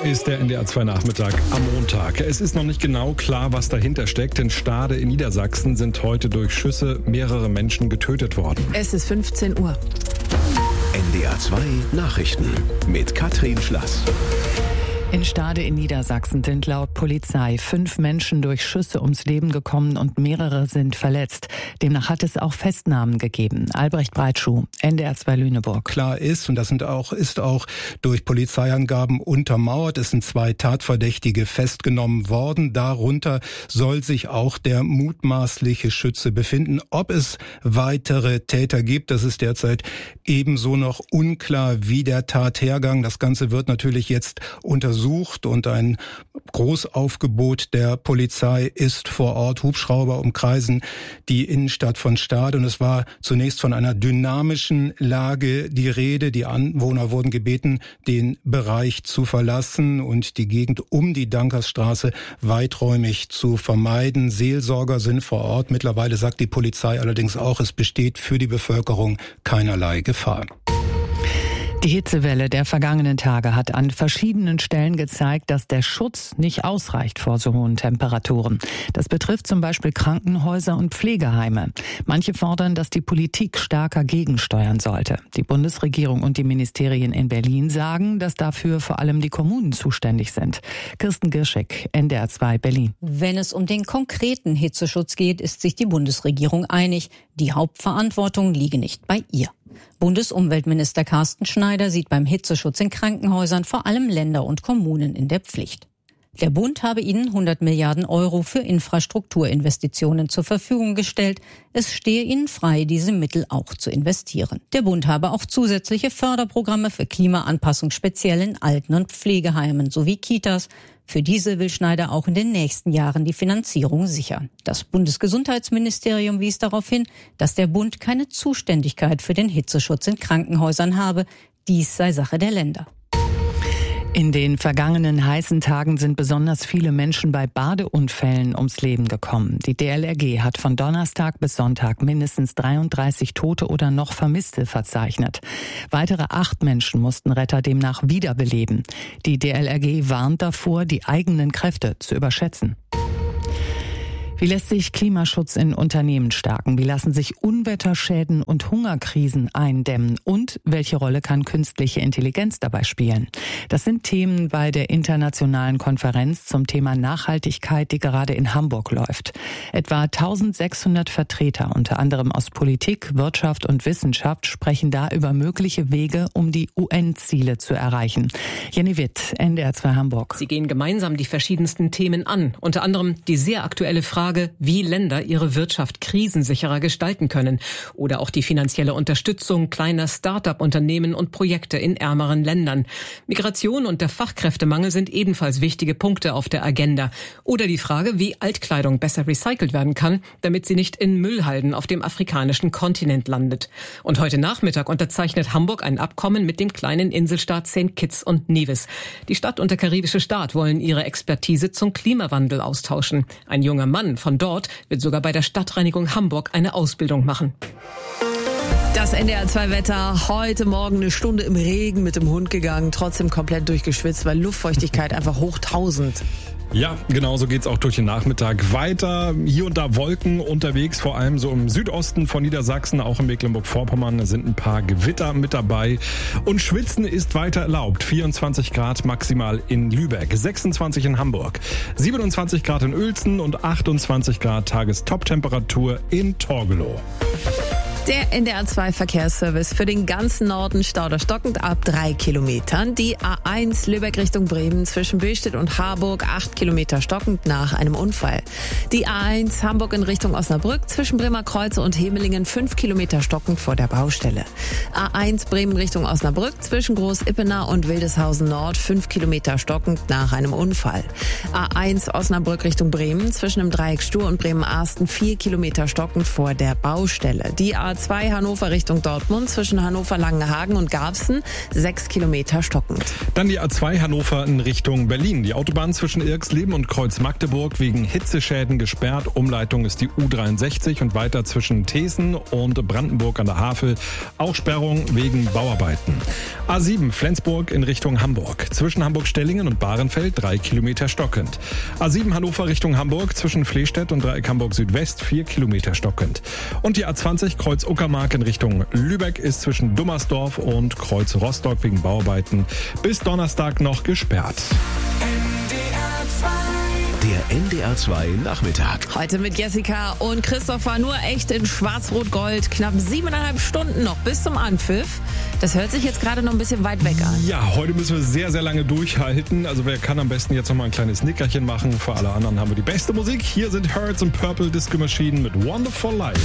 Ist der NDR 2 Nachmittag am Montag. Es ist noch nicht genau klar, was dahinter steckt. In Stade in Niedersachsen sind heute durch Schüsse mehrere Menschen getötet worden. Es ist 15 Uhr. NDR 2 Nachrichten mit Katrin Schlass. In Stade in Niedersachsen sind laut Polizei 5 Menschen durch Schüsse ums Leben gekommen und mehrere sind verletzt. Demnach hat es auch Festnahmen gegeben. Albrecht Breitschuh, NDR 2 Lüneburg. Klar ist, und das ist auch durch Polizeiangaben untermauert, es sind 2 Tatverdächtige festgenommen worden. Darunter soll sich auch der mutmaßliche Schütze befinden. Ob es weitere Täter gibt, das ist derzeit ebenso noch unklar wie der Tathergang. Das Ganze wird natürlich jetzt untersucht und ein Großaufgebot der Polizei ist vor Ort. Hubschrauber umkreisen die Innenstadt von Stade und es war zunächst von einer dynamischen Lage die Rede. Die Anwohner wurden gebeten, den Bereich zu verlassen und die Gegend um die Dankersstraße weiträumig zu vermeiden. Seelsorger sind vor Ort. Mittlerweile sagt die Polizei allerdings auch, es besteht für die Bevölkerung keinerlei Gefahr. Die Hitzewelle der vergangenen Tage hat an verschiedenen Stellen gezeigt, dass der Schutz nicht ausreicht vor so hohen Temperaturen. Das betrifft zum Beispiel Krankenhäuser und Pflegeheime. Manche fordern, dass die Politik stärker gegensteuern sollte. Die Bundesregierung und die Ministerien in Berlin sagen, dass dafür vor allem die Kommunen zuständig sind. Kirsten Girschek, NDR 2 Berlin. Wenn es um den konkreten Hitzeschutz geht, ist sich die Bundesregierung einig. Die Hauptverantwortung liege nicht bei ihr. Bundesumweltminister Carsten Schneider sieht beim Hitzeschutz in Krankenhäusern vor allem Länder und Kommunen in der Pflicht. Der Bund habe ihnen 100 Milliarden Euro für Infrastrukturinvestitionen zur Verfügung gestellt. Es stehe ihnen frei, diese Mittel auch zu investieren. Der Bund habe auch zusätzliche Förderprogramme für Klimaanpassung speziell in Alten- und Pflegeheimen sowie Kitas. Für diese will Schneider auch in den nächsten Jahren die Finanzierung sichern. Das Bundesgesundheitsministerium wies darauf hin, dass der Bund keine Zuständigkeit für den Hitzeschutz in Krankenhäusern habe. Dies sei Sache der Länder. In den vergangenen heißen Tagen sind besonders viele Menschen bei Badeunfällen ums Leben gekommen. Die DLRG hat von Donnerstag bis Sonntag mindestens 33 Tote oder noch Vermisste verzeichnet. Weitere 8 Menschen mussten Retter demnach wiederbeleben. Die DLRG warnt davor, die eigenen Kräfte zu überschätzen. Wie lässt sich Klimaschutz in Unternehmen stärken? Wie lassen sich Unwetterschäden und Hungerkrisen eindämmen? Und welche Rolle kann künstliche Intelligenz dabei spielen? Das sind Themen bei der internationalen Konferenz zum Thema Nachhaltigkeit, die gerade in Hamburg läuft. Etwa 1600 Vertreter, unter anderem aus Politik, Wirtschaft und Wissenschaft, sprechen da über mögliche Wege, um die UN-Ziele zu erreichen. Jenny Witt, NDR 2 Hamburg. Sie gehen gemeinsam die verschiedensten Themen an, unter anderem die sehr aktuelle Frage, wie Länder ihre Wirtschaft krisensicherer gestalten können oder auch die finanzielle Unterstützung kleiner Start-up-Unternehmen und Projekte in ärmeren Ländern. Migration und der Fachkräftemangel sind ebenfalls wichtige Punkte auf der Agenda. Oder die Frage, wie Altkleidung besser recycelt werden kann, damit sie nicht in Müllhalden auf dem afrikanischen Kontinent landet. Und heute Nachmittag unterzeichnet Hamburg ein Abkommen mit dem kleinen Inselstaat St. Kitts und Nevis. Die Stadt und der karibische Staat wollen ihre Expertise zum Klimawandel austauschen. Ein junger Mann von dort wird sogar bei der Stadtreinigung Hamburg eine Ausbildung machen. Das NDR 2 Wetter. Heute Morgen eine Stunde im Regen mit dem Hund gegangen, trotzdem komplett durchgeschwitzt, weil Luftfeuchtigkeit einfach hoch 1000. Ja, genau so geht's auch durch den Nachmittag weiter. Hier und da Wolken unterwegs, vor allem so im Südosten von Niedersachsen, auch in Mecklenburg-Vorpommern sind ein paar Gewitter mit dabei. Und Schwitzen ist weiter erlaubt. 24 Grad maximal in Lübeck, 26 in Hamburg, 27 Grad in Uelzen und 28 Grad Tagestop-Temperatur in Torgelow. Der NDR 2 Verkehrsservice für den ganzen Norden Stauder stockend ab 3 Kilometern. Die A1 Lübeck Richtung Bremen zwischen Billstedt und Harburg 8 Kilometer stockend nach einem Unfall. Die A1 Hamburg in Richtung Osnabrück zwischen Bremer Kreuze und Hemelingen 5 Kilometer stockend vor der Baustelle. A1 Bremen Richtung Osnabrück zwischen Groß-Ippener und Wildeshausen Nord 5 Kilometer stockend nach einem Unfall. A1 Osnabrück Richtung Bremen zwischen dem Dreieck Stur und Bremen-Arsten 4 Kilometer stockend vor der Baustelle. Die A A2 Hannover Richtung Dortmund zwischen Hannover-Langenhagen und Garbsen 6 Kilometer stockend. Dann die A2 Hannover in Richtung Berlin. Die Autobahn zwischen Irxleben und Kreuz-Magdeburg wegen Hitzeschäden gesperrt. Umleitung ist die U63 und weiter zwischen Thesen und Brandenburg an der Havel. Auch Sperrung wegen Bauarbeiten. A7 Flensburg in Richtung Hamburg. Zwischen Hamburg-Stellingen und Bahrenfeld 3 Kilometer stockend. A7 Hannover Richtung Hamburg zwischen Flehstedt und Dreieck Hamburg Südwest 4 Kilometer stockend. Und die A20 Kreuz Uckermark in Richtung Lübeck ist zwischen Dummersdorf und Kreuz Rostock wegen Bauarbeiten bis Donnerstag noch gesperrt. Der NDR 2 Nachmittag. Heute mit Jessica und Christopher, nur echt in Schwarz-Rot-Gold. Knapp 7,5 Stunden noch bis zum Anpfiff. Das hört sich jetzt gerade noch ein bisschen weit weg an. Ja, heute müssen wir sehr, sehr lange durchhalten. Also wer kann am besten jetzt noch mal ein kleines Nickerchen machen. Für alle anderen haben wir die beste Musik. Hier sind Hertz und Purple Disco Machine mit Wonderful Life.